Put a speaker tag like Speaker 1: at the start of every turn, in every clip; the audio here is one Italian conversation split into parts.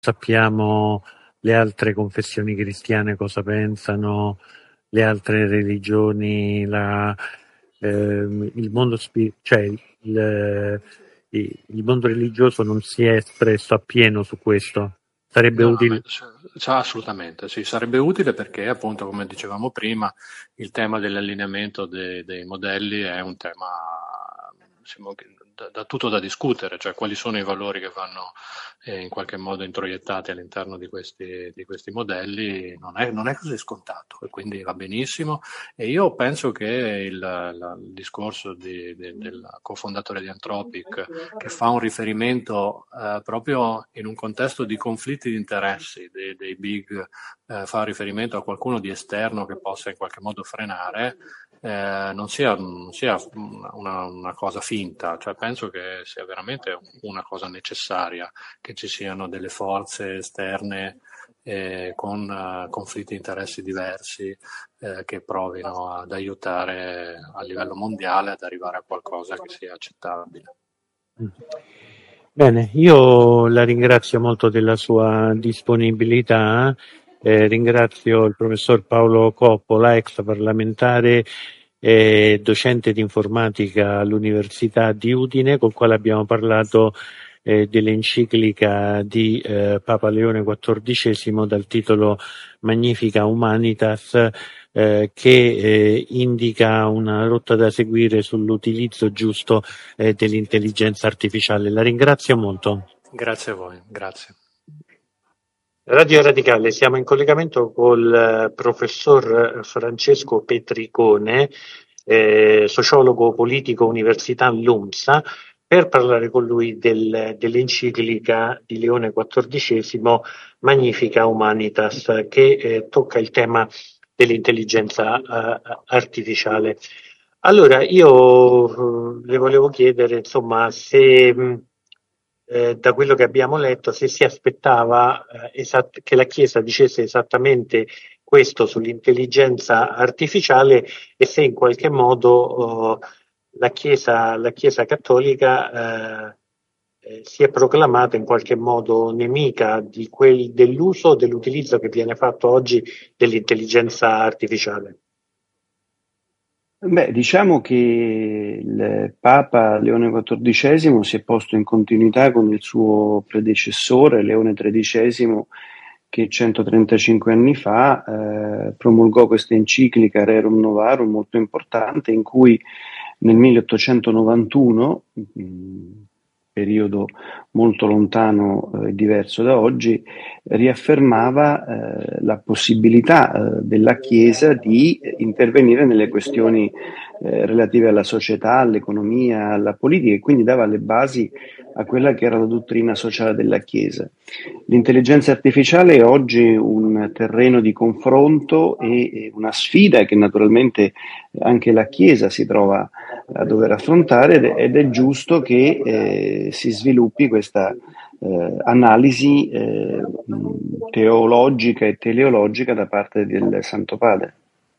Speaker 1: sappiamo le altre confessioni cristiane cosa pensano, le altre religioni, il mondo il mondo religioso non si è espresso appieno su questo. Sarebbe
Speaker 2: No,
Speaker 1: utile.
Speaker 2: assolutamente, sì, sarebbe utile perché appunto, come dicevamo prima, il tema dell'allineamento dei modelli è un tema diciamo, da tutto da discutere, cioè quali sono i valori che vanno in qualche modo introiettati all'interno di questi modelli, non è così scontato e quindi va benissimo. E io penso che il discorso del cofondatore di Anthropic, che fa un riferimento proprio in un contesto di conflitti di interessi dei big, fa riferimento a qualcuno di esterno che possa in qualche modo frenare, non sia una cosa finta, cioè penso che sia veramente una cosa necessaria che ci siano delle forze esterne con conflitti di interessi diversi che provino ad aiutare a livello mondiale ad arrivare a qualcosa che sia accettabile.
Speaker 1: Bene, io la ringrazio molto della sua disponibilità, ringrazio il professor Paolo Coppola, ex parlamentare e docente di informatica all'Università di Udine, col quale abbiamo parlato dell'enciclica di Papa Leone XIV dal titolo Magnifica Humanitas, che indica una rotta da seguire sull'utilizzo giusto dell'intelligenza artificiale. La ringrazio molto.
Speaker 2: Grazie a voi, grazie.
Speaker 1: Radio Radicale, siamo in collegamento col professor Francesco Petricone, sociologo politico Università LUMSA, per parlare con lui dell'enciclica di Leone XIV Magnifica Humanitas, che tocca il tema dell'intelligenza artificiale. Allora, io le volevo chiedere, insomma, se da quello che abbiamo letto, se si aspettava che la Chiesa dicesse esattamente questo sull'intelligenza artificiale e se in qualche modo la Chiesa cattolica si è proclamata in qualche modo nemica dell'uso, dell'utilizzo che viene fatto oggi dell'intelligenza artificiale.
Speaker 3: Beh, diciamo che il Papa Leone XIV si è posto in continuità con il suo predecessore Leone XIII, che 135 anni fa promulgò questa enciclica Rerum Novarum molto importante, in cui nel 1891, periodo molto lontano e diverso da oggi, riaffermava la possibilità della Chiesa di intervenire nelle questioni relative alla società, all'economia, alla politica, e quindi dava le basi a quella che era la dottrina sociale della Chiesa. L'intelligenza artificiale è oggi un terreno di confronto e una sfida che naturalmente anche la Chiesa si trova a dover affrontare, ed è giusto che si sviluppi questa analisi teologica e teleologica da parte del Santo Padre.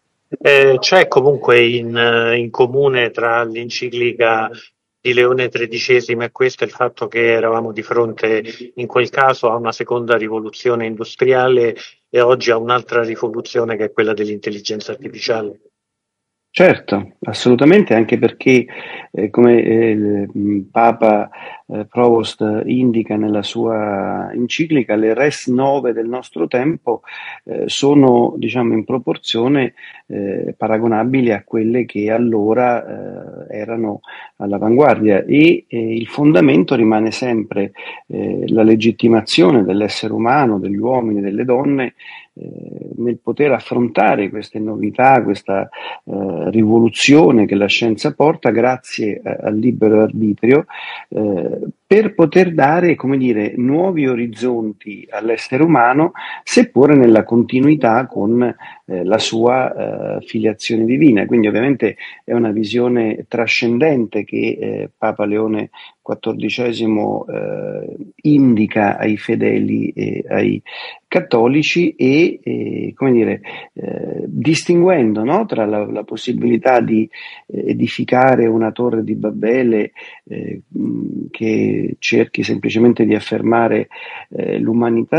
Speaker 1: C'è comunque in comune tra l'enciclica di Leone XIII e questo il fatto che eravamo di fronte in quel caso a una seconda rivoluzione industriale e oggi a un'altra rivoluzione che è quella dell'intelligenza artificiale.
Speaker 3: Certo, assolutamente, anche perché come il Papa Provost indica nella sua enciclica, le res nove del nostro tempo sono, diciamo, in proporzione paragonabili a quelle che allora erano all'avanguardia, e il fondamento rimane sempre la legittimazione dell'essere umano, degli uomini, delle donne, nel poter affrontare queste novità, questa rivoluzione che la scienza porta grazie al libero arbitrio, per poter dare, come dire, nuovi orizzonti all'essere umano, seppure nella continuità con la sua filiazione divina. Quindi ovviamente è una visione trascendente che Papa Leone XIV indica ai fedeli e ai cattolici, e come dire, distinguendo, no, tra la possibilità di edificare una torre di Babele che cerchi semplicemente di affermare l'umanità